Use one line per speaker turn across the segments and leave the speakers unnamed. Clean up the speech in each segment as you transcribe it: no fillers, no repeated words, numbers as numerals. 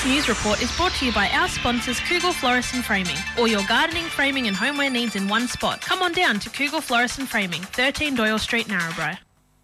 news report is brought to you by our sponsors Kugel Florist and Framing. All your gardening, framing and homeware needs in one spot. Come on down to Kugel Florist and Framing, 13 Doyle Street, Narrabri.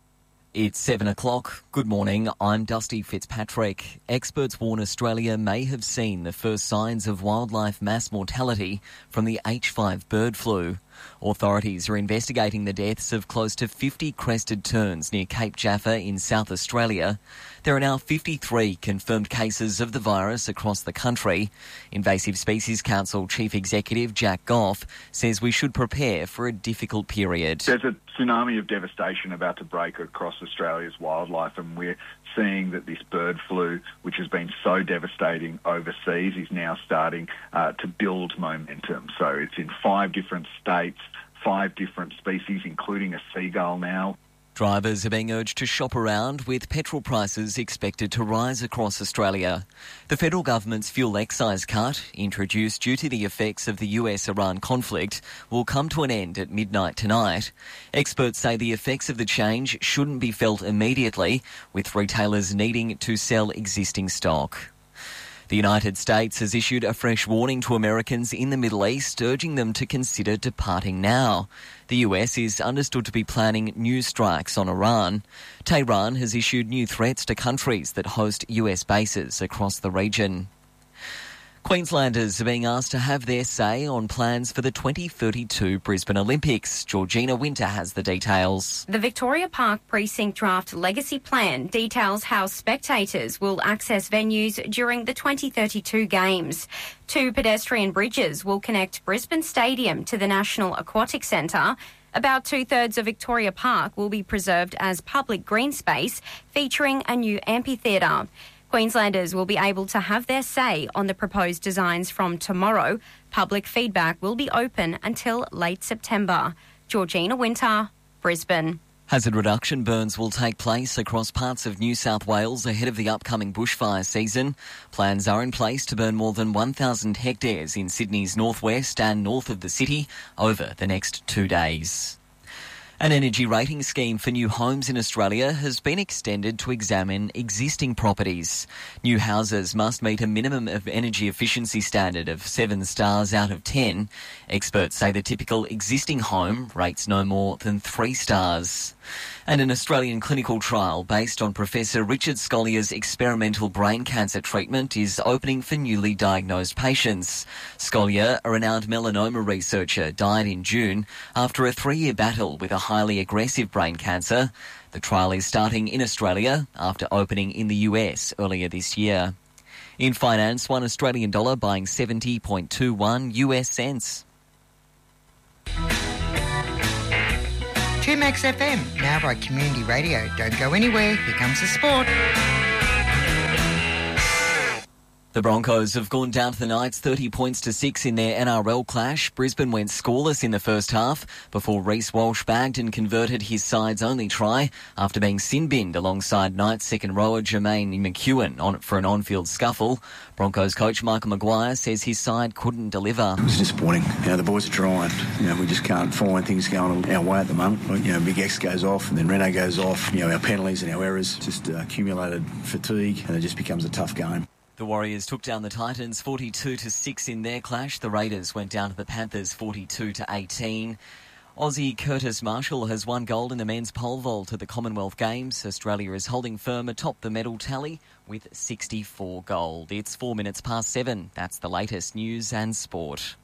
It's 7 o'clock. Good morning, I'm Dusty Fitzpatrick. Experts warn Australia may have seen the first signs of wildlife mass mortality from the H5 bird flu. Authorities are investigating the deaths of close to 50 crested terns near Cape Jaffa in South Australia. There are now 53 confirmed cases of the virus across the country. Invasive Species Council Chief Executive Jack Goff says we should prepare for a difficult period.
There's a tsunami of devastation about to break across Australia's wildlife, and we're seeing that this bird flu, which has been so devastating overseas, is now starting to build momentum. So it's in 5 different states, 5 different species, including a seagull now.
Drivers are being urged to shop around, with petrol prices expected to rise across Australia. The federal government's fuel excise cut, introduced due to the effects of the US-Iran conflict, will come to an end at midnight tonight. Experts say the effects of the change shouldn't be felt immediately, with retailers needing to sell existing stock. The United States has issued a fresh warning to Americans in the Middle East, urging them to consider departing now. The US is understood to be planning new strikes on Iran. Tehran has issued new threats to countries that host US bases across the region. Queenslanders are being asked to have their say on plans for the 2032 Brisbane Olympics. Georgina Winter has the details.
The Victoria Park Precinct Draft Legacy Plan details how spectators will access venues during the 2032 Games. 2 pedestrian bridges will connect Brisbane Stadium to the National Aquatic Centre. About 2/3 of Victoria Park will be preserved as public green space, featuring a new amphitheatre. Queenslanders will be able to have their say on the proposed designs from tomorrow. Public feedback will be open until late September. Georgina Winter, Brisbane.
Hazard reduction burns will take place across parts of New South Wales ahead of the upcoming bushfire season. Plans are in place to burn more than 1,000 hectares in Sydney's northwest and north of the city over the next 2 days. An energy rating scheme for new homes in Australia has been extended to examine existing properties. New houses must meet a minimum of energy efficiency standard of 7 stars out of 10. Experts say the typical existing home rates no more than 3 stars. And an Australian clinical trial based on Professor Richard Scollier's experimental brain cancer treatment is opening for newly diagnosed patients. Scollier, a renowned melanoma researcher, died in June after a 3-year battle with a highly aggressive brain cancer. The trial is starting in Australia after opening in the US earlier this year. In finance, $1 Australian dollar buying 70.21 US cents.
2Max FM, Narrabri Community Radio. Don't go anywhere, here comes the sport.
The Broncos have gone down to the Knights 30 points to 6 in their NRL clash. Brisbane went scoreless in the first half before Reece Walsh bagged and converted his side's only try after being sin-binned alongside Knights second rower Jermaine McEwen for an on-field scuffle. Broncos coach Michael Maguire says his side couldn't deliver.
It was disappointing. The boys are trying. We just can't find things going our way at the moment. Big X goes off and then Reno goes off. Our penalties and our errors just accumulated fatigue, and it just becomes a tough game.
The Warriors took down the Titans 42-6 in their clash. The Raiders went down to the Panthers 42-18. Aussie Curtis Marshall has won gold in the men's pole vault at the Commonwealth Games. Australia is holding firm atop the medal tally with 64 gold. It's 4 minutes past 7. That's the latest news and sport.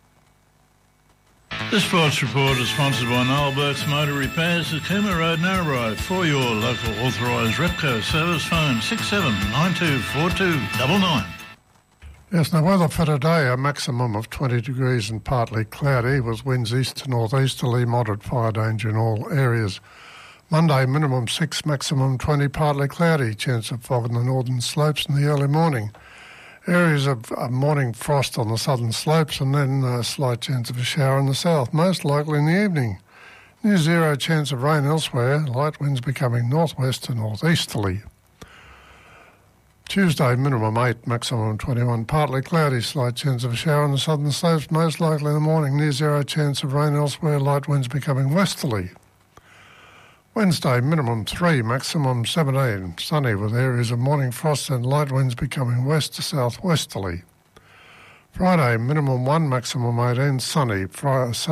The Sports Report is sponsored by Noel Burke's Motor Repairs at Cooma Road, Narrabri. For your local authorised Repco service, phone 67924299.
Yes, now weather for today, a maximum of 20 degrees and partly cloudy, with winds east to northeasterly, moderate fire danger in all areas. Monday, minimum 6, maximum 20, partly cloudy, chance of fog in the northern slopes in the early morning. Areas of morning frost on the southern slopes, and then a slight chance of a shower in the south, most likely in the evening. Near zero chance of rain elsewhere, light winds becoming northwest to northeasterly. Tuesday, minimum 8, maximum 21, partly cloudy, slight chance of a shower on the southern slopes, most likely in the morning, near zero chance of rain elsewhere, light winds becoming westerly. Wednesday, minimum 3, maximum 17. Sunny with areas of morning frost and light winds becoming west to southwesterly. Friday, minimum 1, maximum 18. Sunny. That's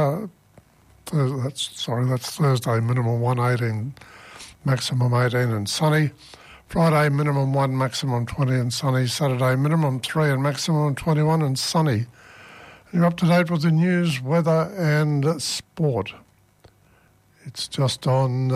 Thursday, minimum 1, 18, maximum 18 and sunny. Friday, minimum 1, maximum 20 and sunny. Saturday, minimum 3 and maximum 21 and sunny. You're up to date with the news, weather and sport. It's just on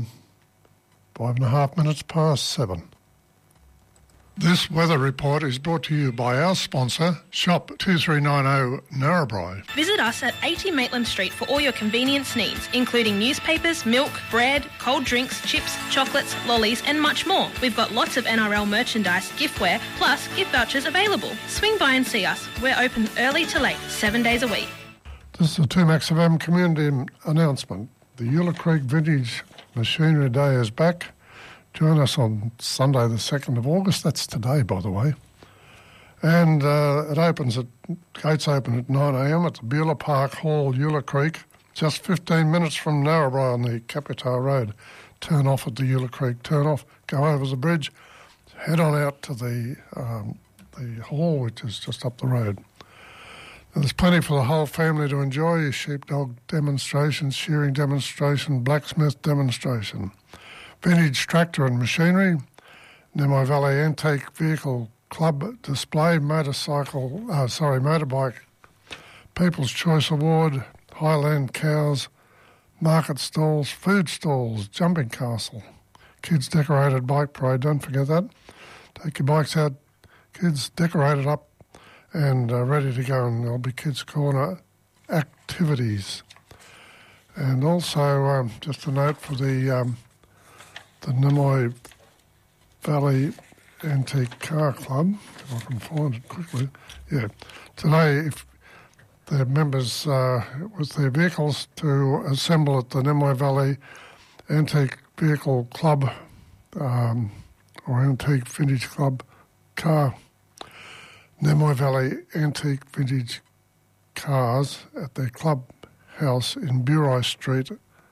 5.5 minutes past 7. This weather report is brought to you by our sponsor, Shop 2390 Narrabri.
Visit us at 80 Maitland Street for all your convenience needs, including newspapers, milk, bread, cold drinks, chips, chocolates, lollies and much more. We've got lots of NRL merchandise, giftware, plus gift vouchers available. Swing by and see us. We're open early to late, 7 days a week.
This is a 2Max FM community announcement. The Eula Creek Vintage Machinery Day is back. Join us on Sunday the 2nd of August. That's today, by the way. And gates open at 9am at the Beulah Park Hall, Eula Creek, just 15 minutes from Narrabri on the Capital Road. Turn off at the Eula Creek turn-off, go over the bridge, head on out to the hall, which is just up the road. There's plenty for the whole family to enjoy. Sheepdog demonstration, shearing demonstration, blacksmith demonstration. Vintage tractor and machinery, Nemo Valley Antique Vehicle Club display, motorbike, People's Choice Award, Highland Cows, market stalls, food stalls, jumping castle, kids decorated bike parade, don't forget that. Take your bikes out, kids decorated up and ready to go, and there'll be kids' corner activities. And also, just a note for the Nimoy Valley Antique Car Club, if I can find it quickly. Yeah, today, if the members with their vehicles to assemble at the Nimoy Valley Antique Vehicle Club or Antique Vintage Club Car, Nimoy Valley Antique Vintage Cars at their clubhouse in Bureau Street,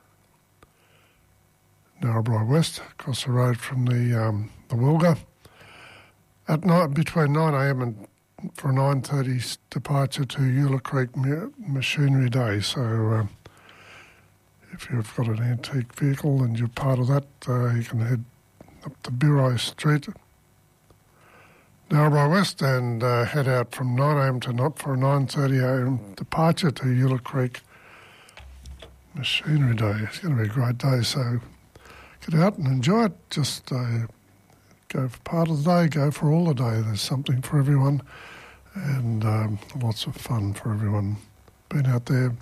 Narrabri West, across the road from the Wilga, at night between 9am and for a 9:30 departure to Eula Creek Machinery Day. So if you've got an antique vehicle and you're part of that, you can head up to Bureau Street, Narrabri West, and head out from 9am to not for a 9:30am departure to Eula Creek Machinery Day. It's going to be a great day, so get out and enjoy it. Just go for part of the day, go for all the day. There's something for everyone and lots of fun for everyone. Been out there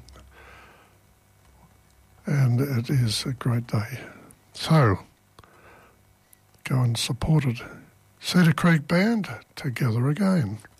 and it is a great day. So go and support it. Cedar Creek Band, Together Again.